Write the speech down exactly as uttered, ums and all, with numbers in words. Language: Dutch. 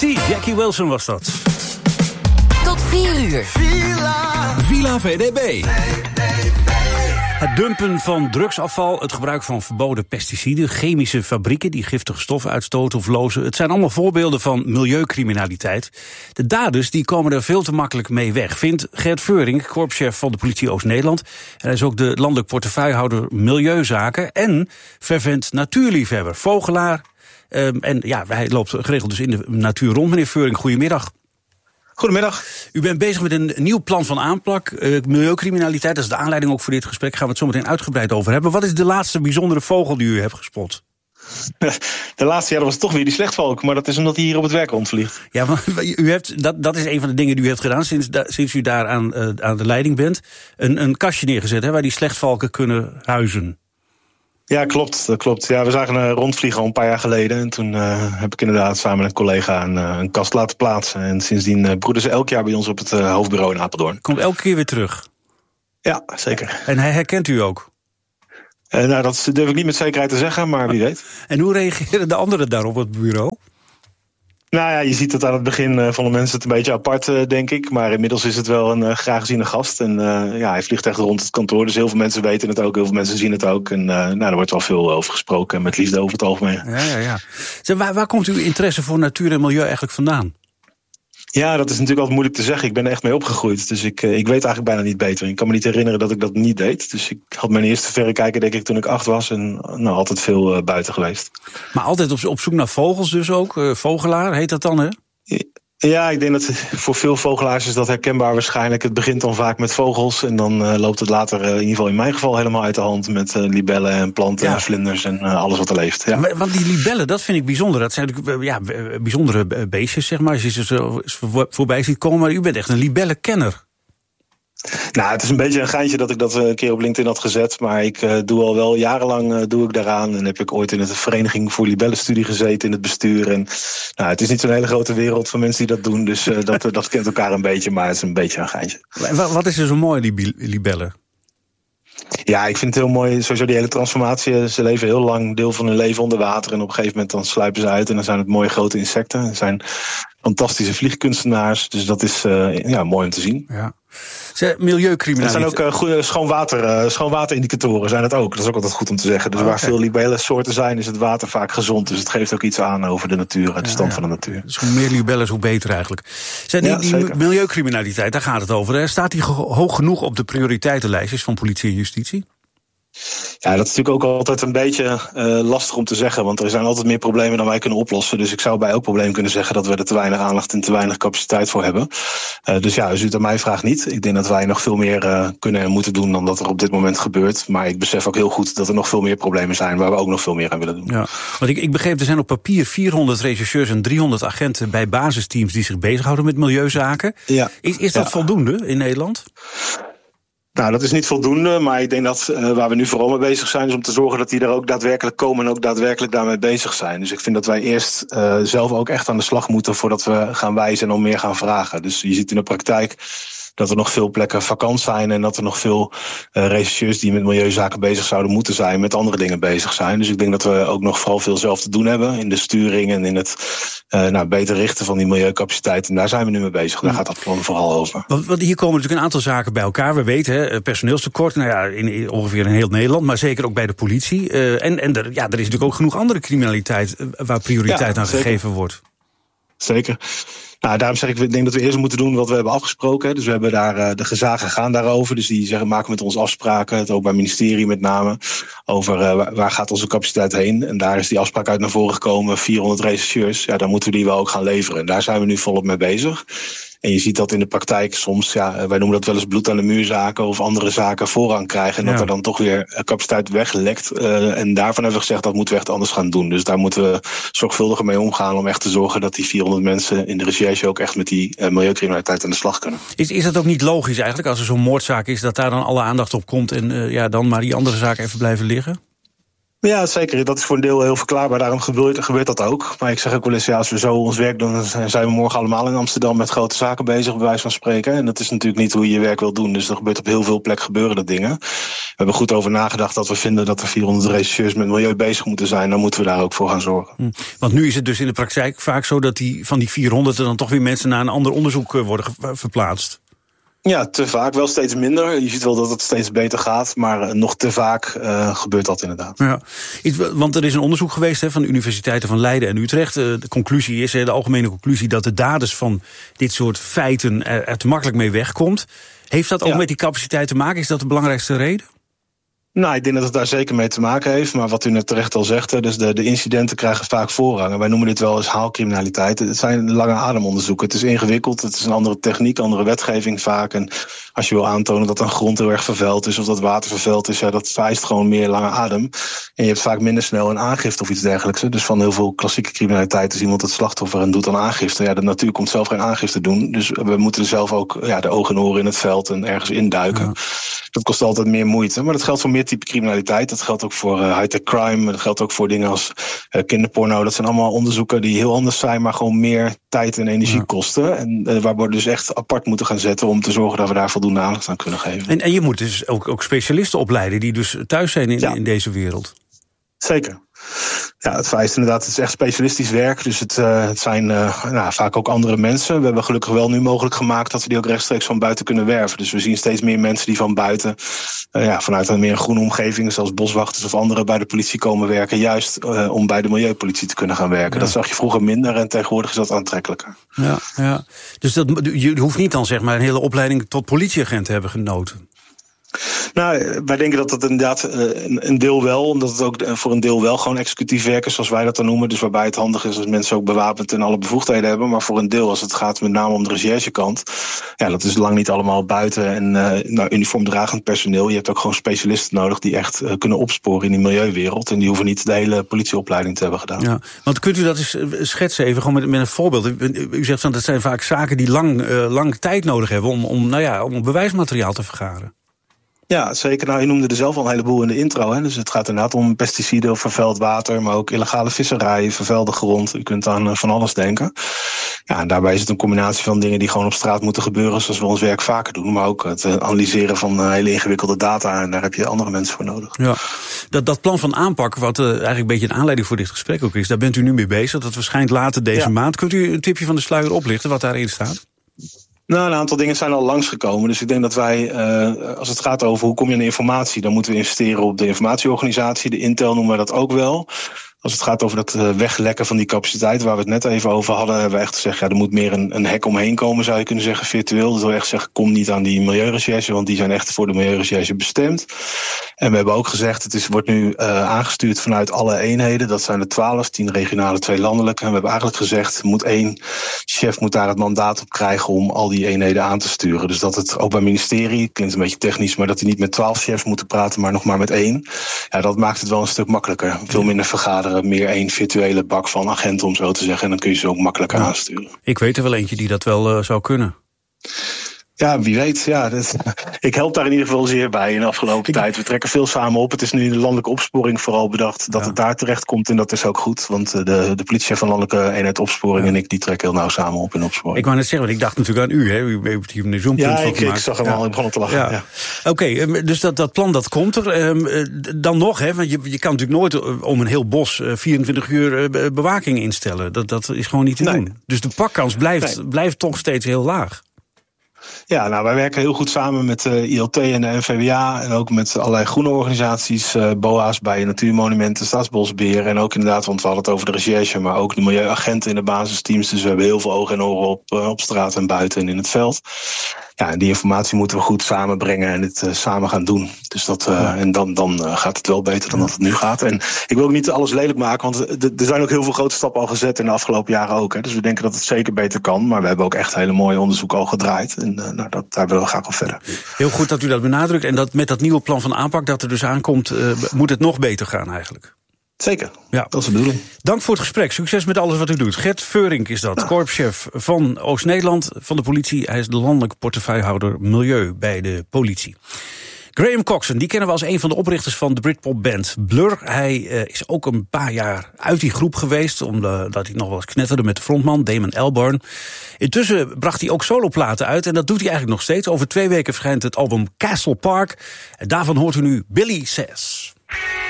T, Jackie Wilson was dat. Tot vier uur. Villa, Villa V D B. Het dumpen van drugsafval, het gebruik van verboden pesticiden, chemische fabrieken die giftige stoffen uitstoten of lozen. Het zijn allemaal voorbeelden van milieucriminaliteit. De daders die komen er veel te makkelijk mee weg, vindt Gert Veuring, korpschef van de politie Oost-Nederland. En hij is ook de landelijk portefeuillehouder Milieuzaken en fervent natuurliefhebber, vogelaar. Um, en ja, hij loopt geregeld dus in de natuur rond. Meneer Veuring, goedemiddag. Goedemiddag. U bent bezig met een nieuw plan van aanpak, uh, milieucriminaliteit. Dat is de aanleiding ook voor dit gesprek. Gaan we het zo meteen uitgebreid over hebben. Wat is de laatste bijzondere vogel die u hebt gespot? De laatste jaar was het toch weer die slechtvalk, maar dat is omdat hij hier op het werk rondvliegt. Ja, want u hebt, dat, dat is een van de dingen die u hebt gedaan sinds, da, sinds u daar aan, uh, aan de leiding bent. Een, een kastje neergezet hè, waar die slechtvalken kunnen huizen. Ja, klopt. Dat klopt. Ja, we zagen uh, rondvliegen al een paar jaar geleden. En toen uh, heb ik inderdaad samen met een collega een, uh, een kast laten plaatsen. En sindsdien uh, broeden ze elk jaar bij ons op het uh, hoofdbureau in Apeldoorn. Komt elke keer weer terug? Ja, zeker. En hij herkent u ook? Uh, nou, dat durf ik niet met zekerheid te zeggen, maar wie weet. En hoe reageren de anderen daar op het bureau? Nou ja, je ziet het aan het begin uh, vonden mensen het een beetje apart, uh, denk ik. Maar inmiddels is het wel een uh, graag geziene gast. En uh, ja, hij vliegt echt rond het kantoor. Dus heel veel mensen weten het ook, heel veel mensen zien het ook. En uh, nou, er wordt wel veel over gesproken, met liefde over het algemeen. Ja, ja, ja. Zeg, waar, waar komt uw interesse voor natuur en milieu eigenlijk vandaan? Ja, dat is natuurlijk altijd moeilijk te zeggen. Ik ben er echt mee opgegroeid. Dus ik, ik weet eigenlijk bijna niet beter. Ik kan me niet herinneren dat ik dat niet deed. Dus ik had mijn eerste verrekijker denk ik toen ik acht was. En nou, altijd veel uh, buiten geweest. Maar altijd op, op zoek naar vogels dus ook? Uh, vogelaar heet dat dan, hè? Ja, ik denk dat voor veel vogelaars is dat herkenbaar waarschijnlijk. Het begint dan vaak met vogels. En dan uh, loopt het later, uh, in ieder geval in mijn geval, helemaal uit de hand. Met uh, libellen en planten ja. en vlinders en uh, alles wat er leeft. Ja. Maar, want die libellen, dat vind ik bijzonder. Dat zijn natuurlijk ja, bijzondere beestjes, zeg maar. Als je ze zo voorbij ziet komen. Maar u bent echt een libellenkenner. Nou, het is een beetje een geintje dat ik dat een keer op LinkedIn had gezet. Maar ik uh, doe al wel jarenlang uh, doe ik daaraan. En heb ik ooit in de Vereniging voor Libellenstudie gezeten in het bestuur. En nou, het is niet zo'n hele grote wereld van mensen die dat doen. Dus uh, dat, dat kent elkaar een beetje, maar het is een beetje een geintje. Wat is er zo mooi, die libellen? Ja, ik vind het heel mooi, sowieso die hele transformatie. Ze leven heel lang deel van hun leven onder water. En op een gegeven moment dan sluipen ze uit. En dan zijn het mooie grote insecten. Het zijn fantastische vliegkunstenaars. Dus dat is uh, ja, mooi om te zien. Ja. Milieucriminaliteit. Er zijn ook uh, goede schoonwater, uh, schoonwaterindicatoren zijn het ook. Dat is ook altijd goed om te zeggen. Dus oh, waar okay. veel libellensoorten zijn, is het water vaak gezond. Dus het geeft ook iets aan over de natuur en de stand ja, ja. van de natuur. Dus hoe meer libellen, hoe beter eigenlijk. Zijn die, ja, die milieucriminaliteit, daar gaat het over. Hè? Staat die hoog genoeg op de prioriteitenlijstjes van politie en justitie? Ja, dat is natuurlijk ook altijd een beetje uh, lastig om te zeggen. Want er zijn altijd meer problemen dan wij kunnen oplossen. Dus ik zou bij elk probleem kunnen zeggen dat we er te weinig aandacht en te weinig capaciteit voor hebben. Uh, dus ja, als u het aan mij vraagt niet. Ik denk dat wij nog veel meer uh, kunnen en moeten doen dan dat er op dit moment gebeurt. Maar ik besef ook heel goed dat er nog veel meer problemen zijn waar we ook nog veel meer aan willen doen. Ja, want ik, ik begreep, er zijn op papier vierhonderd rechercheurs en driehonderd agenten bij basisteams die zich bezighouden met milieuzaken. Ja. Is, is dat ja. voldoende in Nederland? Nou, dat is niet voldoende, maar ik denk dat uh, waar we nu vooral mee bezig zijn is om te zorgen dat die er ook daadwerkelijk komen en ook daadwerkelijk daarmee bezig zijn. Dus ik vind dat wij eerst uh, zelf ook echt aan de slag moeten voordat we gaan wijzen en om meer gaan vragen. Dus je ziet in de praktijk dat er nog veel plekken vakant zijn en dat er nog veel uh, rechercheurs die met milieuzaken bezig zouden moeten zijn, met andere dingen bezig zijn. Dus ik denk dat we ook nog vooral veel zelf te doen hebben in de sturing en in het uh, nou, beter richten van die milieucapaciteit. En daar zijn we nu mee bezig. Daar gaat dat plan vooral over. Want, want hier komen natuurlijk een aantal zaken bij elkaar. We weten, hè, personeelstekort, nou ja, in, in ongeveer in heel Nederland, maar zeker ook bij de politie. Uh, en en er, ja, er is natuurlijk ook genoeg andere criminaliteit uh, waar prioriteit ja, aan zeker. gegeven wordt. Zeker. Nou, daarom zeg ik, ik denk dat we eerst moeten doen wat we hebben afgesproken. Dus we hebben daar, uh, de gezagen gaan daarover. Dus die zeggen, maken met ons afspraken, het Openbaar Ministerie met name, over uh, waar, waar gaat onze capaciteit heen. En daar is die afspraak uit naar voren gekomen, vierhonderd rechercheurs. Ja, dan moeten we die wel ook gaan leveren. En daar zijn we nu volop mee bezig. En je ziet dat in de praktijk soms, ja, wij noemen dat wel eens bloed aan de muurzaken of andere zaken voorrang krijgen. En ja. dat er dan toch weer capaciteit weglekt. Uh, en daarvan hebben we gezegd, dat moeten we echt anders gaan doen. Dus daar moeten we zorgvuldiger mee omgaan om echt te zorgen dat die vierhonderd mensen in de recherche ook echt met die uh, milieucriminaliteit aan de slag kunnen. Is, is dat ook niet logisch eigenlijk, als er zo'n moordzaak is, dat daar dan alle aandacht op komt en uh, ja, dan maar die andere zaken even blijven liggen? Ja, zeker. Dat is voor een deel heel verklaarbaar. Daarom gebeurt, gebeurt dat ook. Maar ik zeg ook wel eens, ja, als we zo ons werk doen, dan zijn we morgen allemaal in Amsterdam met grote zaken bezig, bij wijze van spreken. En dat is natuurlijk niet hoe je je werk wil doen. Dus er gebeurt op heel veel plekken gebeuren dat dingen. We hebben goed over nagedacht dat we vinden dat er vierhonderd rechercheurs met milieu bezig moeten zijn. Dan moeten we daar ook voor gaan zorgen. Hm. Want nu is het dus in de praktijk vaak zo dat die, van die vierhonderd er dan toch weer mensen naar een ander onderzoek worden ge- verplaatst. Ja, te vaak. Wel steeds minder. Je ziet wel dat het steeds beter gaat, maar uh, nog te vaak uh, gebeurt dat inderdaad. Ja, want er is een onderzoek geweest hè, van de universiteiten van Leiden en Utrecht. Uh, de conclusie is, de algemene conclusie, dat de daders van dit soort feiten er, er te makkelijk mee wegkomt. Heeft dat ook ja. met die capaciteit te maken? Is dat de belangrijkste reden? Nou, ik denk dat het daar zeker mee te maken heeft. Maar wat u net terecht al zegt, dus de, de incidenten krijgen vaak voorrang. En wij noemen dit wel eens haalcriminaliteit. Het zijn lange ademonderzoeken. Het is ingewikkeld, het is een andere techniek, andere wetgeving vaak. En als je wil aantonen dat een grond heel erg vervuild is of dat water vervuild is, ja, dat vereist gewoon meer lange adem. En je hebt vaak minder snel een aangifte of iets dergelijks. Dus van heel veel klassieke criminaliteit is iemand het slachtoffer en doet dan aangifte. Ja, de natuur komt zelf geen aangifte doen. Dus we moeten er zelf ook ja, de ogen en oren in het veld en ergens induiken. Ja. Dat kost altijd meer moeite. Maar dat geldt voor meer type criminaliteit. Dat geldt ook voor uh, high-tech crime. Dat geldt ook voor dingen als uh, kinderporno. Dat zijn allemaal onderzoeken die heel anders zijn, maar gewoon meer tijd en energie ja. kosten. En uh, waar we dus echt apart moeten gaan zetten om te zorgen dat we daar voldoende aandacht aan kunnen geven. En, en je moet dus ook, ook specialisten opleiden die dus thuis zijn in, ja. in deze wereld. Zeker. Ja, het vereist inderdaad, het is echt specialistisch werk. Dus het, uh, het zijn uh, nou, vaak ook andere mensen. We hebben gelukkig wel nu mogelijk gemaakt dat we die ook rechtstreeks van buiten kunnen werven. Dus we zien steeds meer mensen die van buiten, uh, ja, vanuit een meer groene omgeving, zoals boswachters of anderen, bij de politie komen werken. Juist uh, om bij de milieupolitie te kunnen gaan werken. Ja. Dat zag je vroeger minder en tegenwoordig is dat aantrekkelijker. Ja, ja. Dus dat, je hoeft niet dan zeg maar een hele opleiding tot politieagent te hebben genoten. Nou, wij denken dat dat inderdaad een deel wel, omdat het ook voor een deel wel gewoon executief werk is, zoals wij dat dan noemen. Dus waarbij het handig is als mensen ook bewapend en alle bevoegdheden hebben. Maar voor een deel, als het gaat met name om de recherchekant, ja, dat is lang niet allemaal buiten en uh, nou, uniformdragend personeel. Je hebt ook gewoon specialisten nodig die echt uh, kunnen opsporen in die milieuwereld. En die hoeven niet de hele politieopleiding te hebben gedaan. Ja, want kunt u dat eens schetsen even, gewoon met, met een voorbeeld? U zegt van dat zijn vaak zaken die lang, uh, lang tijd nodig hebben om, om, nou ja, om bewijsmateriaal te vergaren. Ja, zeker. Nou, je noemde er zelf al een heleboel in de intro. Hè. Dus het gaat inderdaad om pesticiden of vervuild water, maar ook illegale visserij, vervuilde grond. U kunt aan uh, van alles denken. Ja, en daarbij is het een combinatie van dingen die gewoon op straat moeten gebeuren, zoals we ons werk vaker doen. Maar ook het uh, analyseren van uh, hele ingewikkelde data. En daar heb je andere mensen voor nodig. Ja, dat, dat plan van aanpak, wat uh, eigenlijk een beetje een aanleiding voor dit gesprek ook is, daar bent u nu mee bezig. Dat verschijnt later deze ja. maand. Kunt u een tipje van de sluier oplichten wat daarin staat? Nou, een aantal dingen zijn al langsgekomen. Dus ik denk dat wij, uh, als het gaat over hoe kom je aan informatie, dan moeten we investeren op de informatieorganisatie. De Intel noemen we dat ook wel. Als het gaat over dat uh, weglekken van die capaciteit, waar we het net even over hadden, hebben we echt gezegd, ja, er moet meer een, een hek omheen komen, zou je kunnen zeggen, virtueel. Dat wil echt zeggen, kom niet aan die milieurecherche, want die zijn echt voor de milieurecherche bestemd. En we hebben ook gezegd, het is, wordt nu uh, aangestuurd vanuit alle eenheden. Dat zijn er twaalf, tien regionale, twee landelijke. En we hebben eigenlijk gezegd, moet één chef moet daar het mandaat op krijgen om al die eenheden aan te sturen. Dus dat het ook bij ministerie, klinkt een beetje technisch, maar dat die niet met twaalf chefs moeten praten, maar nog maar met één. Ja, dat maakt het wel een stuk makkelijker. Veel minder vergaderen. Meer één virtuele bak van agenten, om zo te zeggen. En dan kun je ze ook makkelijker ja. aansturen. Ik weet er wel eentje die dat wel uh, zou kunnen. Ja, wie weet. Ja, dat, ik help daar in ieder geval zeer bij in de afgelopen ik... tijd. We trekken veel samen op. Het is nu in de landelijke opsporing vooral bedacht dat ja. het daar terecht komt. En dat is ook goed. Want de, de politiechef van landelijke eenheid opsporing ja. en ik, die trekken heel nauw samen op in opsporing. Ik wou net zeggen, want ik dacht natuurlijk aan u. Hè. U heeft hier een zoompunt ja, van ik, gemaakt. ik zag hem ja. al, ik begon te lachen. Ja. Ja. Oké, okay, dus dat, dat plan dat komt er. Um, dan nog, hè, want je, je kan natuurlijk nooit om een heel bos vierentwintig uur bewaking instellen. Dat, dat is gewoon niet te nee. doen. Dus de pakkans blijft, nee. blijft toch steeds heel laag. Ja, nou, wij werken heel goed samen met de I L T en de N V W A en ook met allerlei groene organisaties, uh, B O A's bij Natuurmonumenten, Staatsbosbeheer en ook inderdaad, want we hadden het over de recherche, maar ook de milieuagenten in de basisteams. Dus we hebben heel veel ogen en oren op, uh, op straat en buiten en in het veld. Ja, en die informatie moeten we goed samenbrengen en het uh, samen gaan doen. Dus dat, uh, ja. En dan, dan uh, gaat het wel beter dan dat het nu gaat. En ik wil ook niet alles lelijk maken, want er zijn ook heel veel grote stappen al gezet in de afgelopen jaren ook. Hè. Dus we denken dat het zeker beter kan, maar we hebben ook echt hele mooie onderzoeken al gedraaid. En uh, nou, dat, daar willen we graag op verder. Heel goed dat u dat benadrukt. En dat met dat nieuwe plan van aanpak dat er dus aankomt, uh, moet het nog beter gaan eigenlijk. Zeker, ja. Dat is de bedoeling. Dank voor het gesprek. Succes met alles wat u doet. Gert Veurink is dat, nou. korpschef van Oost-Nederland van de politie. Hij is de landelijk portefeuillehouder Milieu bij de politie. Graham Coxon, die kennen we als een van de oprichters van de Britpop-band Blur. Hij uh, is ook een paar jaar uit die groep geweest, omdat hij nog wel eens knetterde met de frontman Damon Albarn. Intussen bracht hij ook soloplaten uit en dat doet hij eigenlijk nog steeds. Over twee weken verschijnt het album Castle Park. En daarvan hoort u nu Billy Says.